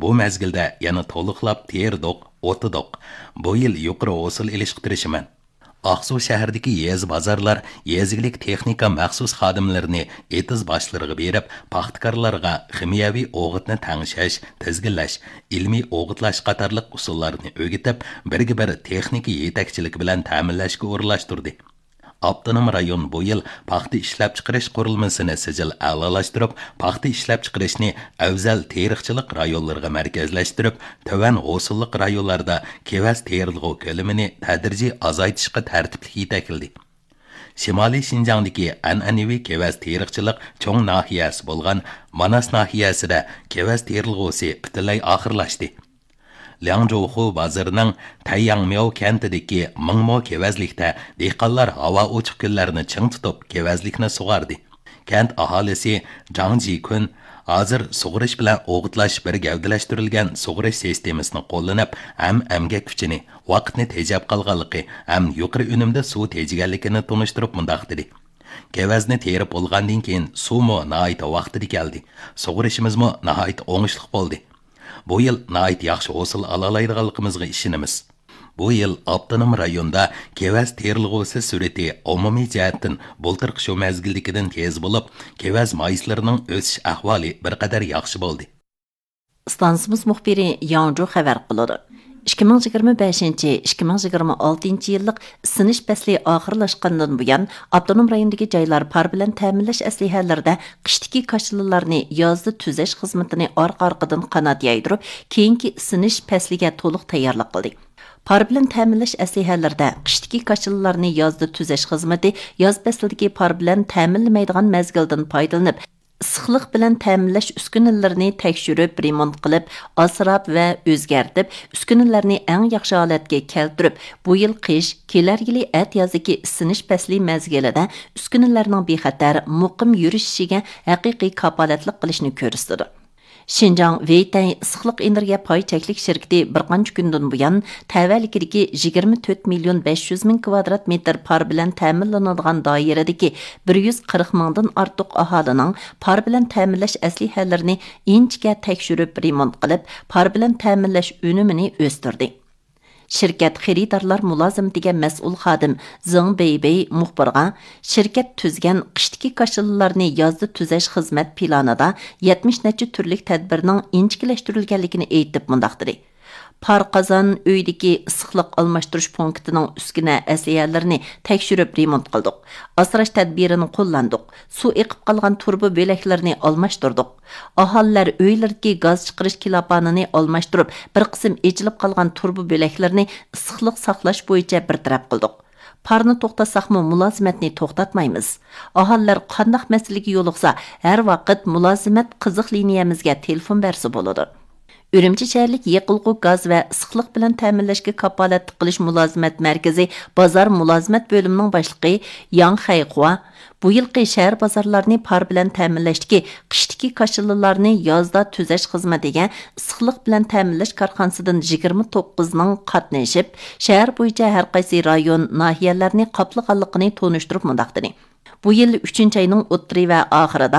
bu mezgilda yana to'liqlab terdiq, o'tidiq. Bu yil yuqori hosil ilishga tirishman. Ақсу шәһәрдәге yez bozorlar yezilik texnika maxsus xodimlarini etiz boshlarga berib, paxtakorlarga ximiyaviy o'g'itni tangshash, tizginlash, ilmiy o'g'itlash qatorliq usullarni o'rgatib, birga-bir texnika yetakchiligi bilan ta'minlashga o'rinlashtirdi. Abdunum rayon bu yil paxta ishlab chiqarish qurilmasini sijil a'lolashtirib, paxta ishlab chiqarishni afzal teriqchilik rayonlariga markazlashtirib, tovan hosillik rayonlarda kevas terilg'u ko'lamini tadrijiy azaytishga tartibli yetakildi. Shimoliy Shinjongdagi an'anaviy kevas teriqchilik cho'ng nahiyasi bo'lgan Manas nahiyasida kevas terilg'usi butunlay oxirlashdi. Liangzhou bozorining Taiyangmiao kentidagi Mingmo kevazlikda dehqonlar havo ochiq kunlarni ching tutib kevazlikni sug'ardi. Kent aholisi Zhang Jikun hozir sug'urish bilan o'g'itlash bir gavdalashtirilgan sug'urish sistemasini qo'llanib, amgak kuchini, vaqtni tejab qolganligi, yuqori unumda suv tejiganligini tunishtirib mundoq dedi. Kevazni terib bo'lgandan keyin suvmo nihoyat vaqtida keldi. Sug'urishimizmo nihoyat o'ngishli bo'ldi. Bu yil nihoyat yaxshi hosil olalaydiganligimizga ishonamiz. Bu yil Abdunum rayonda kevaz terilg'usi surati umumiy jihatdan bultirq shu mezgildikidan tez bo'lib, kevaz mayislarining o'sish ahvoli bir qadar yaxshi bo'ldi. Stansimiz muxbiri Yangzhou xabar qiladi. 2025-2026 yillik sinish fasli oxirlashgandan buyon Abdunum rayonidagi joylar par bilan ta'minlash aslihalarida qishdagi kashilalarni yozda tuzash xizmatini orqa-orqadan qanot yaydirib, keyingi sinish fasliga to'liq tayyorlik qildi. Par bilan ta'minlash aslihalarida qishdagi kashilalarni yozda tuzash xizmati yoz faslidagi par bilan ta'minlamaydigan mezgildan foydalanib, issiqlik bilan ta'minlash uskunalarni tekshirib, remont qilib, asrab va o'zgartib, uskunalarni eng yaxshi holatga keltirib, bu yil qish, kelar yili at yozdagi isinish fasli mezgilida uskunalarning bexatar, muqim yurishiga haqiqiy kapolatlik qilishni ko'rsatdi. Şinjan Weitay issiqlik energiya pay cheklik shirkati bir qancha kundan buyon tavallikidagi 24 million 500 ming kvadrat metr par bilan ta'minlanadigan doiradagi 140 mingdan ortiq aholining par bilan ta'minlash aslihalarini inchga tekshirib remont qilib, par bilan ta'minlash unumini o'stirdi. Şirket xaridorlar mulozimatiga mas'ul xodim Zeng Beibei muxbirga shirkat tuzgan qishdagi kashilalarni yozda tuzash xizmat planida 70 necha turlik tadbirning inchikilashtirilganligini aytib mundoq dedi. Par qazon uydagi issiqlik almashtirish punktining uskuna asliyalarini tekshirib remont qildik. Asrash tadbirini qo'llandik. Suv eqib qolgan turba bo'laklarini almashtirdik. Aholilar uylardagi gaz chiqarish kilopanini almashtirib, bir qism echilib qolgan turba bo'laklarini issiqlik saqlash bo'yicha bartaraf qildik. Parni to'xtasaqmi mulozimatni to'xtatmaymiz. Aholilar qandaq masalaga yo'liqsa, har vaqt mulozimat qiziq liniyamizga telefon bersa bo'ladi. Ürümçi şəhərlik yeqilğu gaz və issiqlik bilan ta'minlashga kapolatlik qilish mulozimat markazi bozor mulozimat bo'limining boshlig'i Yang Xayxua bu yilgi shahar bozorlarini par bilan ta'minlashdagi qishdagi kashilalarni yozda tuzash xizmatiga issiqlik bilan ta'minlash korxonasidan 29 ning qatnashib, shahar bo'yicha har qaysi rayon, nahiyalarni qoplaganligini tonishtirib mundoq dedi. Bu yil 3 ayning o'ttiri va oxirida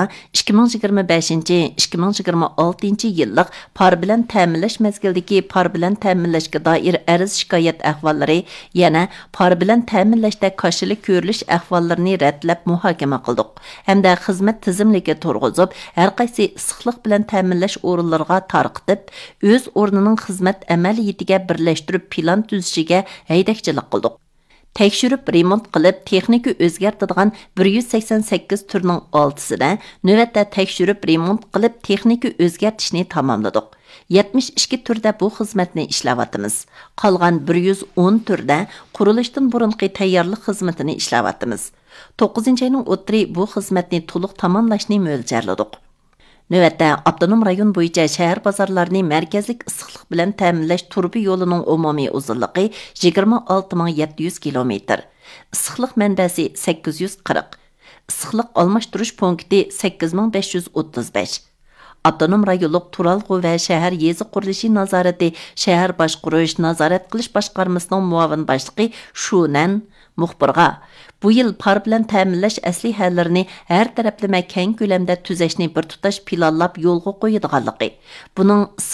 2025-2026 yillik par bilan ta'minlash mezgildagi par bilan ta'minlashga doir arz shikoyat ahvollari, yana par bilan ta'minlashda kashilik ko'rilish ahvollarini ratlab muhokama qildik. Hamda xizmat tizimligiga turg'izib, har qaysi issiqlik bilan ta'minlash o'rinlariga tarqitib, o'z o'rnining xizmat amaliyatiga birlashtirib plan tuzishiga haydakchilik qildik. Tekshirib remont qilib, texnika o'zgartiradigan 188 turning 6sida navbatda tekshirib remont qilib, texnika o'zgartishni tamomladik. 72 turda bu xizmatni ishlayapmiz. Qolgan 110 turda qurilishdan burunqi tayyorlik xizmatini ishlayapmiz. 9-ayning o'ttiri bu xizmatni to'liq tamomlashni mo'ljalladik. Növətdə Abdunum rayon bo'yicha shahar bozorlarini markazlik issiqlik bilan ta'minlash turbi yo'lining umumiy uzunligi 26700 km. Issiqlik manbasi 840. Issiqlik almashtirish punkti 8535. Abdunum rayonluq Turalg'u va shahar yezi qurilishi nazorati shahar boshqarish nazorat qilish boshqarmasining muavin boshlig'i Shunan muxbirga bu yil par bilan ta'minlash aslihalarini har taraflama keng ko'lamda tuzashni bir tutash planlab yo'lga qo'yadiganligi, buning